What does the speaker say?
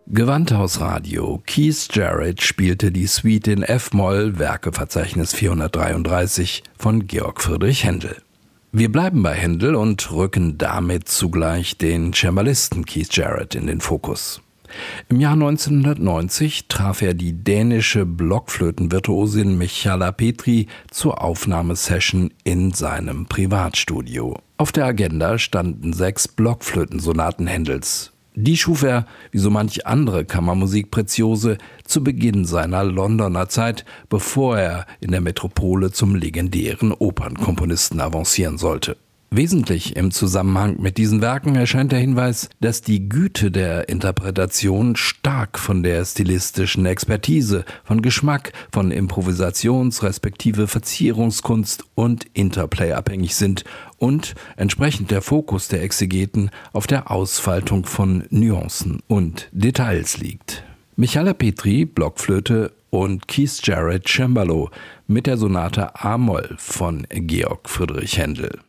Gewandhausradio. Keith Jarrett spielte die Suite in F-Moll, Werkeverzeichnis 433 von Georg Friedrich Händel. Wir bleiben bei Händel und rücken damit zugleich den Cembalisten Keith Jarrett in den Fokus. Im Jahr 1990 traf er die dänische Blockflötenvirtuosin Michala Petri zur Aufnahmesession in seinem Privatstudio. Auf der Agenda standen 6 Blockflötensonaten Händels. Die schuf er, wie so manch andere Kammermusikpreziose, zu Beginn seiner Londoner Zeit, bevor er in der Metropole zum legendären Opernkomponisten avancieren sollte. Wesentlich im Zusammenhang mit diesen Werken erscheint der Hinweis, dass die Güte der Interpretation stark von der stilistischen Expertise, von Geschmack, von Improvisations- respektive Verzierungskunst und Interplay abhängig sind und entsprechend der Fokus der Exegeten auf der Ausfaltung von Nuancen und Details liegt. Michala Petri, Blockflöte und Keith Jarrett, Cembalo mit der Sonate A-Moll von Georg Friedrich Händel.